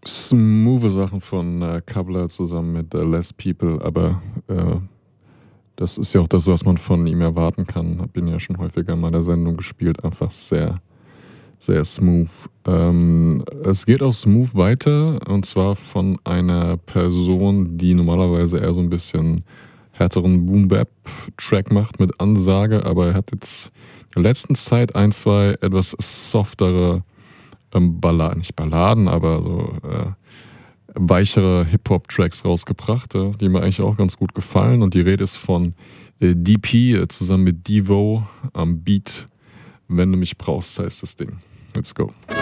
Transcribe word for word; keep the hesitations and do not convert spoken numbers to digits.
Smoothe Sachen von äh, Kabla zusammen mit äh, Less People, aber äh, das ist ja auch das, was man von ihm erwarten kann. Hab ihn ja schon häufiger in meiner Sendung gespielt, einfach sehr, sehr smooth. Ähm, es geht auch smooth weiter, und zwar von einer Person, die normalerweise eher so ein bisschen härteren Boom-Bap-Track macht mit Ansage, aber er hat jetzt in der letzten Zeit ein, zwei etwas softere ähm, Balladen, nicht Balladen, aber so äh, weichere Hip-Hop-Tracks rausgebracht, äh, die mir eigentlich auch ganz gut gefallen. Und die Rede ist von äh, D P äh, zusammen mit Devo am Beat. Wenn du mich brauchst, heißt das Ding. Let's go.